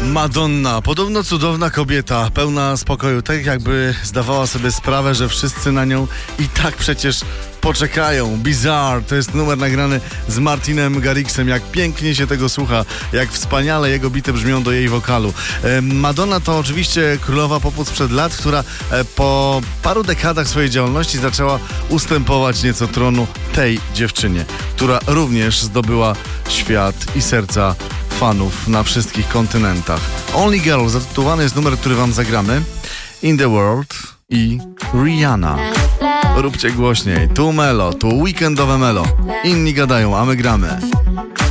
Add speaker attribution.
Speaker 1: Madonna, podobno cudowna kobieta, pełna spokoju, tak jakby zdawała sobie sprawę, że wszyscy na nią i tak przecież poczekają. Bizarre, to jest numer nagrany z Martinem Garrixem. Jak pięknie się tego słucha, jak wspaniale jego bity brzmią do jej wokalu. Madonna to oczywiście królowa popu sprzed lat, która po paru dekadach swojej działalności zaczęła ustępować nieco tronu tej dziewczynie, która również zdobyła świat i serca fanów na wszystkich kontynentach. Only Girl zatytułowany jest numer, który wam zagramy. In the World i Rihanna. Róbcie głośniej. Tu Melo, tu weekendowe Melo. Inni gadają, a my gramy.